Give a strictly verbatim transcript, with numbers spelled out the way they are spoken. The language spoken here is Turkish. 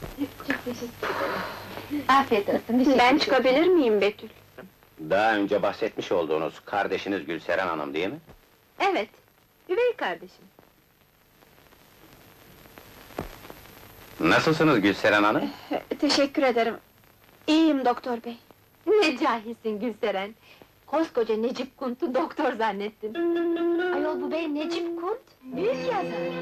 Çok teşekkür ederim. Afiyet olsun, bir şey Ben yok. çıkabilir miyim Betül? Daha önce bahsetmiş olduğunuz kardeşiniz Gülseren Hanım değil mi? Evet, üvey kardeşim. Nasılsınız Gülseren Hanım? Teşekkür ederim. İyiyim doktor bey. Ne cahilsin Gülseren! Koskoca Necip Kunt'u doktor zannettin! Ayol bu bey Necip Kunt, büyük yazar!